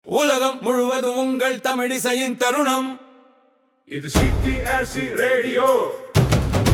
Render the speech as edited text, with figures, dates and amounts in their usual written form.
உலகம் முழுவதும் உங்கள் தமிழிசையின் தருணம். இது சிட்டி ரேடியோ.